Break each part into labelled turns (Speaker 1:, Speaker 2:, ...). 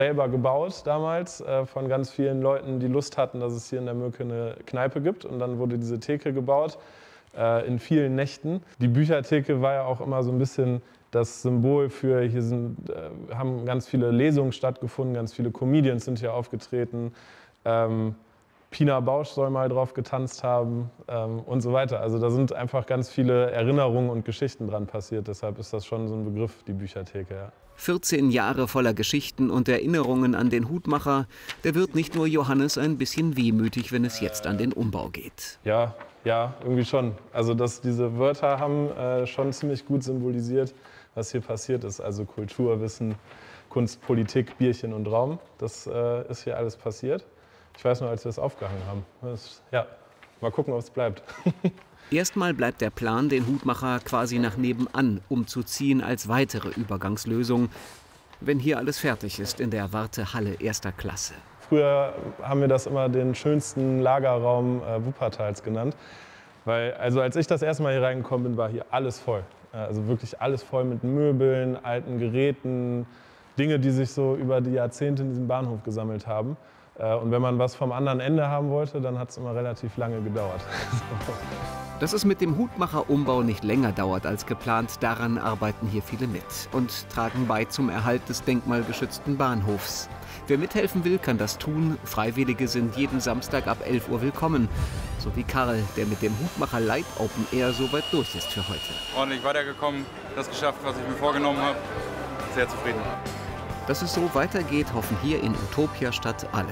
Speaker 1: selber gebaut damals von ganz vielen Leuten, die Lust hatten, dass es hier in der Mürke eine Kneipe gibt. Und dann wurde diese Theke gebaut in vielen Nächten. Die Büchertheke war ja auch immer so ein bisschen das Symbol für, haben ganz viele Lesungen stattgefunden, ganz viele Comedians sind hier aufgetreten. Pina Bausch soll mal drauf getanzt haben und so weiter. Also da sind einfach ganz viele Erinnerungen und Geschichten dran passiert. Deshalb ist das schon so ein Begriff, die Büchertheke. Ja.
Speaker 2: 14 Jahre voller Geschichten und Erinnerungen an den Hutmacher. Der wird nicht nur Johannes ein bisschen wehmütig, wenn es jetzt an den Umbau geht.
Speaker 1: Ja, irgendwie schon. Also diese Wörter haben schon ziemlich gut symbolisiert, was hier passiert ist. Also Kultur, Wissen, Kunst, Politik, Bierchen und Raum. Das ist hier alles passiert. Ich weiß nur, als wir es aufgehangen haben. Mal gucken, ob es bleibt.
Speaker 2: Erstmal bleibt der Plan, den Hutmacher quasi nach nebenan umzuziehen als weitere Übergangslösung, wenn hier alles fertig ist in der Wartehalle 1. Klasse.
Speaker 1: Früher haben wir das immer den schönsten Lagerraum Wuppertals genannt. Weil, also als ich das erste Mal hier reingekommen bin, war hier alles voll. Also wirklich alles voll mit Möbeln, alten Geräten, Dinge, die sich so über die Jahrzehnte in diesem Bahnhof gesammelt haben. Und wenn man was vom anderen Ende haben wollte, dann hat es immer relativ lange gedauert.
Speaker 2: Dass es mit dem Hutmacher-Umbau nicht länger dauert als geplant, daran arbeiten hier viele mit und tragen bei zum Erhalt des denkmalgeschützten Bahnhofs. Wer mithelfen will, kann das tun. Freiwillige sind jeden Samstag ab 11 Uhr willkommen. So wie Karl, der mit dem Hutmacher Light Open Air soweit durch ist für heute.
Speaker 3: Ordentlich weitergekommen, das geschafft, was ich mir vorgenommen habe. Sehr zufrieden.
Speaker 2: Dass es so weitergeht, hoffen hier in Utopiastadt alle.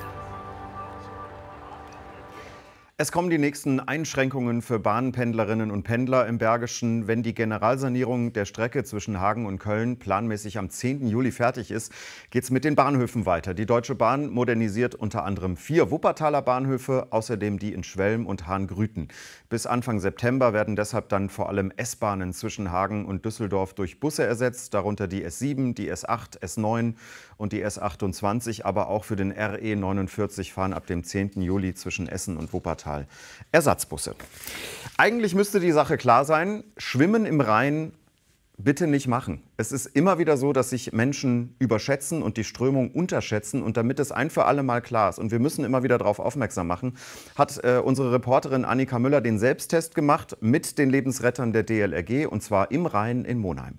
Speaker 4: Es kommen die nächsten Einschränkungen für Bahnpendlerinnen und Pendler im Bergischen. Wenn die Generalsanierung der Strecke zwischen Hagen und Köln planmäßig am 10. Juli fertig ist, geht es mit den Bahnhöfen weiter. Die Deutsche Bahn modernisiert unter anderem 4 Wuppertaler Bahnhöfe, außerdem die in Schwelm und Hahn-Grüten. Bis Anfang September werden deshalb dann vor allem S-Bahnen zwischen Hagen und Düsseldorf durch Busse ersetzt, darunter die S7, die S8, S9 und die S28, aber auch für den RE 49 fahren ab dem 10. Juli zwischen Essen und Wuppertal Ersatzbusse. Eigentlich müsste die Sache klar sein, Schwimmen im Rhein bitte nicht machen. Es ist immer wieder so, dass sich Menschen überschätzen und die Strömung unterschätzen. Und damit es ein für alle Mal klar ist, und wir müssen immer wieder darauf aufmerksam machen, hat unsere Reporterin Annika Müller den Selbsttest gemacht mit den Lebensrettern der DLRG, und zwar im Rhein in Monheim.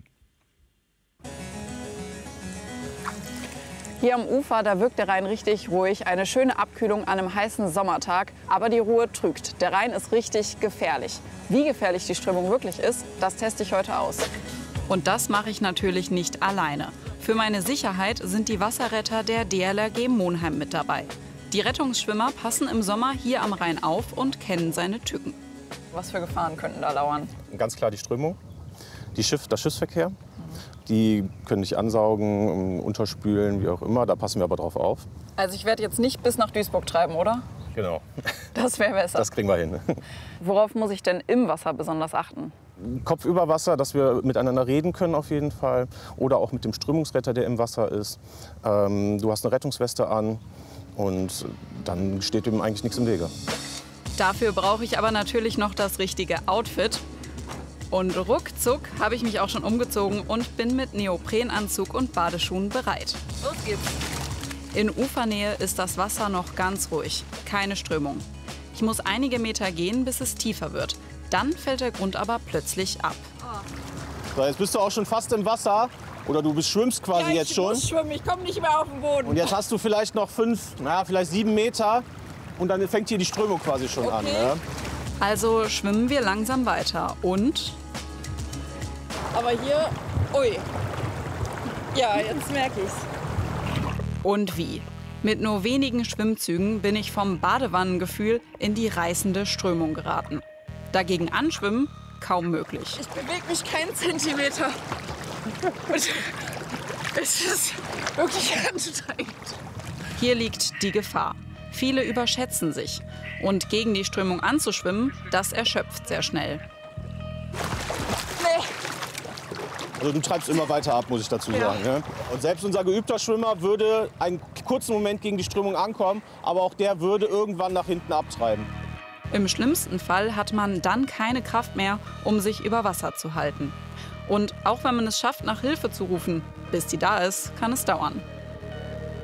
Speaker 5: Hier am Ufer, da wirkt der Rhein richtig ruhig. Eine schöne Abkühlung an einem heißen Sommertag. Aber die Ruhe trügt. Der Rhein ist richtig gefährlich. Wie gefährlich die Strömung wirklich ist, das teste ich heute aus. Und das mache ich natürlich nicht alleine. Für meine Sicherheit sind die Wasserretter der DLRG Monheim mit dabei. Die Rettungsschwimmer passen im Sommer hier am Rhein auf und kennen seine Tücken. Was für Gefahren könnten da lauern?
Speaker 6: Ganz klar die Strömung, der Schiffsverkehr. Die können dich ansaugen, unterspülen, wie auch immer. Da passen wir aber drauf auf.
Speaker 5: Also ich werde jetzt nicht bis nach Duisburg treiben, oder?
Speaker 6: Genau.
Speaker 5: Das wäre besser.
Speaker 6: Das kriegen wir hin.
Speaker 5: Worauf muss ich denn im Wasser besonders achten?
Speaker 6: Kopf über Wasser, dass wir miteinander reden können auf jeden Fall. Oder auch mit dem Strömungsretter, der im Wasser ist. Du hast eine Rettungsweste an und dann steht dem eigentlich nichts im Wege.
Speaker 5: Dafür brauche ich aber natürlich noch das richtige Outfit. Und ruckzuck habe ich mich auch schon umgezogen und bin mit Neoprenanzug und Badeschuhen bereit. Los geht's! In Ufernähe ist das Wasser noch ganz ruhig, keine Strömung. Ich muss einige Meter gehen, bis es tiefer wird. Dann fällt der Grund aber plötzlich ab.
Speaker 6: So, jetzt bist du auch schon fast im Wasser. Oder du schwimmst quasi jetzt schon.
Speaker 5: Ich muss schwimmen, ich komme nicht mehr auf den Boden.
Speaker 6: Und jetzt hast du vielleicht noch 7 Meter. Und dann fängt hier die Strömung quasi schon an. Ne?
Speaker 5: Also schwimmen wir langsam weiter und... Aber hier, ui, ja, jetzt merke ich's. Und wie? Mit nur wenigen Schwimmzügen bin ich vom Badewannengefühl in die reißende Strömung geraten. Dagegen anschwimmen, kaum möglich. Ich bewege mich keinen Zentimeter. Es ist wirklich anstrengend. Hier liegt die Gefahr. Viele überschätzen sich. Und gegen die Strömung anzuschwimmen, das erschöpft sehr schnell. Nee.
Speaker 6: Also du treibst immer weiter ab, muss ich dazu sagen. Ne? Und selbst unser geübter Schwimmer würde einen kurzen Moment gegen die Strömung ankommen, aber auch der würde irgendwann nach hinten abtreiben.
Speaker 5: Im schlimmsten Fall hat man dann keine Kraft mehr, um sich über Wasser zu halten. Und auch wenn man es schafft, nach Hilfe zu rufen, bis die da ist, kann es dauern.